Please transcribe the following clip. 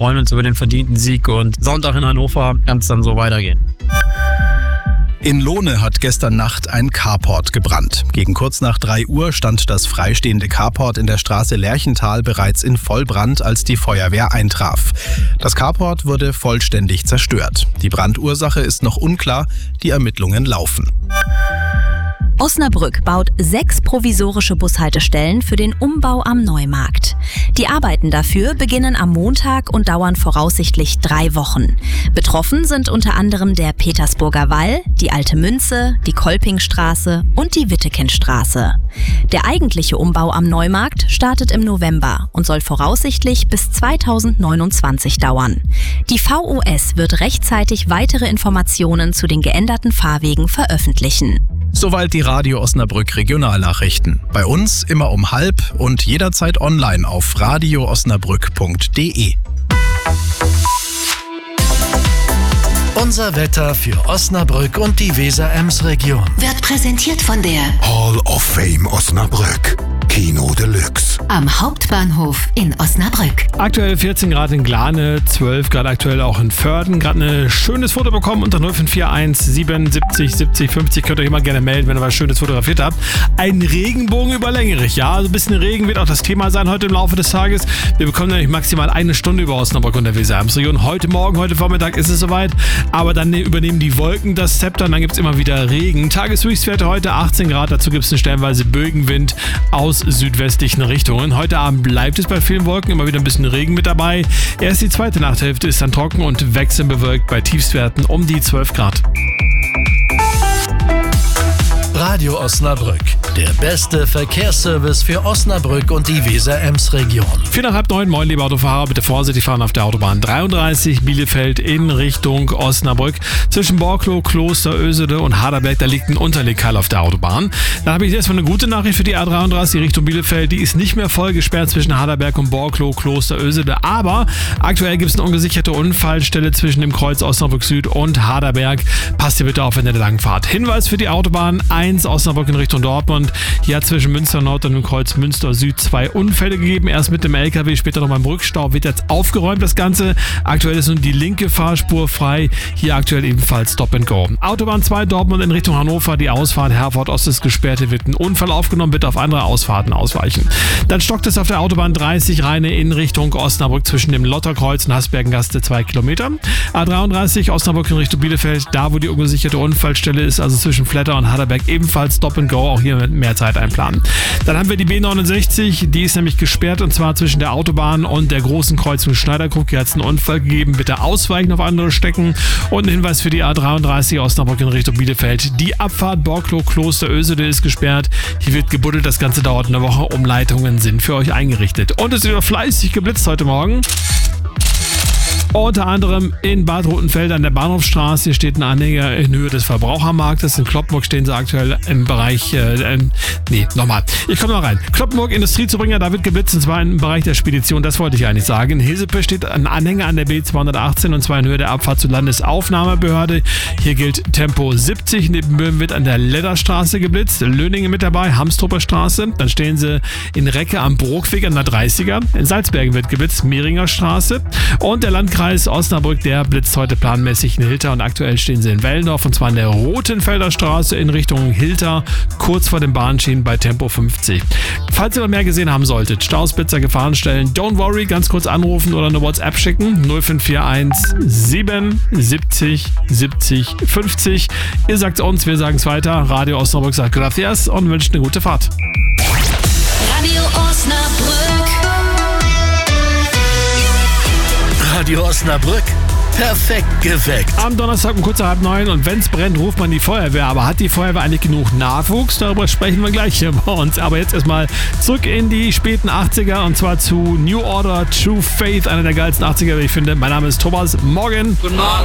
freuen uns über den verdienten Sieg und Sonntag in Hannover kann es dann so weitergehen. In Lohne hat gestern Nacht ein Carport gebrannt. Gegen kurz nach 3 Uhr stand das freistehende Carport in der Straße Lerchental bereits in Vollbrand, als die Feuerwehr eintraf. Das Carport wurde vollständig zerstört. Die Brandursache ist noch unklar, die Ermittlungen laufen. Osnabrück baut 6 provisorische Bushaltestellen für den Umbau am Neumarkt. Die Arbeiten dafür beginnen am Montag und dauern voraussichtlich 3 Wochen. Betroffen sind unter anderem der Petersburger Wall, die Alte Münze, die Kolpingstraße und die Wittekindstraße. Der eigentliche Umbau am Neumarkt startet im November und soll voraussichtlich bis 2029 dauern. Die VOS wird rechtzeitig weitere Informationen zu den geänderten Fahrwegen veröffentlichen. Soweit die Radio Osnabrück Regionalnachrichten. Bei uns immer um 12:30 und jederzeit online auf radioosnabrück.de. Unser Wetter für Osnabrück und die Weser-Ems-Region wird präsentiert von der Hall of Fame Osnabrück. Kino Deluxe. Am Hauptbahnhof in Osnabrück. Aktuell 14 Grad in Glane, 12 Grad aktuell auch in Vörden. Gerade ein schönes Foto bekommen unter 0541 77 70 50. Könnt ihr euch mal gerne melden, wenn ihr was Schönes fotografiert habt. Ein Regenbogen über Längerich. Ja, also ein bisschen Regen wird auch das Thema sein heute im Laufe des Tages. Wir bekommen nämlich maximal 1 Stunde über Osnabrück und der Weser-Ems-Region. Heute Morgen, heute Vormittag ist es soweit. Aber dann übernehmen die Wolken das Zepter und dann gibt es immer wieder Regen. Tageshöchstwerte heute 18 Grad. Dazu gibt es einen stellenweise Bögenwind aus südwestlichen Richtungen. Heute Abend bleibt es bei vielen Wolken, immer wieder ein bisschen Regen mit dabei. Erst die zweite Nachthälfte ist dann trocken und wechselnd bewölkt bei Tiefstwerten um die 12 Grad. Radio Osnabrück, der beste Verkehrsservice für Osnabrück und die Weser-Ems-Region. 8:45, moin liebe Autofahrer, bitte vorsichtig fahren auf der Autobahn 33 Bielefeld in Richtung Osnabrück. Zwischen Borklow, Kloster, Ösede und Harderberg, da liegt ein Unterlegkeil auf der Autobahn. Dann habe ich erstmal eine gute Nachricht für die A33 Richtung Bielefeld. Die ist nicht mehr voll gesperrt zwischen Harderberg und Borklow, Kloster, Ösede. Aber aktuell gibt es eine ungesicherte Unfallstelle zwischen dem Kreuz Osnabrück Süd und Harderberg. Passt ihr bitte auf, wenn ihr da lang fahrt. Hinweis für die Autobahn 1 Osnabrück in Richtung Dortmund. Hier hat zwischen Münster Nord und dem Kreuz Münster Süd 2 Unfälle gegeben. Erst mit dem LKW, später noch beim Rückstau. Wird jetzt aufgeräumt das Ganze. Aktuell ist nun die linke Fahrspur frei. Hier aktuell ebenfalls Stop and Go. Autobahn 2 Dortmund in Richtung Hannover. Die Ausfahrt Herford Ost ist gesperrt. Hier wird ein Unfall aufgenommen. Bitte auf andere Ausfahrten ausweichen. Dann stockt es auf der Autobahn 30 Rheine in Richtung Osnabrück zwischen dem Lotterkreuz und Hasbergengaste 2 Kilometer. A33 Osnabrück in Richtung Bielefeld. Da, wo die ungesicherte Unfallstelle ist, also zwischen Fletter und Harderberg, ebenfalls Stop and Go, auch hier mit mehr Zeit einplanen. Dann haben wir die B69, die ist nämlich gesperrt und zwar zwischen der Autobahn und der großen Kreuzung Schneiderkrug. Hier hat es einen Unfall gegeben, bitte ausweichen auf andere Strecken. Und ein Hinweis für die A33 Osnabrück in Richtung Bielefeld. Die Abfahrt Borklow, Kloster, Ösede ist gesperrt. Hier wird gebuddelt, das Ganze dauert eine Woche. Umleitungen sind für euch eingerichtet. Und es wird fleißig geblitzt heute Morgen. Unter anderem in Bad Rotenfeld an der Bahnhofstraße. Hier steht ein Anhänger in Höhe des Verbrauchermarktes. In Kloppenburg stehen sie aktuell im Bereich... Ich komme noch rein. Kloppenburg Industriezubringer, da wird geblitzt, und zwar im Bereich der Spedition. Das wollte ich eigentlich sagen. In Hilsepe steht ein Anhänger an der B218 und zwar in Höhe der Abfahrt zur Landesaufnahmebehörde. Hier gilt Tempo 70. Neben Böhmen wird an der Ledderstraße geblitzt. Löningen mit dabei, Hamstrupper Straße. Dann stehen sie in Recke am Brookweg an der 30er. In Salzbergen wird geblitzt, Mehringer Straße. Und der Landkreis Osnabrück, der blitzt heute planmäßig in Hilter und aktuell stehen sie in Wellendorf und zwar an der Rotenfelder Straße in Richtung Hilter, kurz vor den Bahnschienen bei Tempo 50. Falls ihr noch mehr gesehen haben solltet, Staus, Blitzer, Gefahrenstellen, don't worry, ganz kurz anrufen oder eine WhatsApp schicken, 0541 77 70 50. Ihr sagt es uns, wir sagen es weiter. Radio Osnabrück sagt gracias und wünscht eine gute Fahrt. Radio Osnabrück. Radio Osnabrück, perfekt geweckt. Am Donnerstag um kurz nach 8:30 und wenn es brennt, ruft man die Feuerwehr. Aber hat die Feuerwehr eigentlich genug Nachwuchs? Darüber sprechen wir gleich hier bei uns. Aber jetzt erstmal zurück in die späten 80er und zwar zu New Order, True Faith, einer der geilsten 80er, wie ich finde. Mein Name ist Thomas. Morgen. Guten Morgen.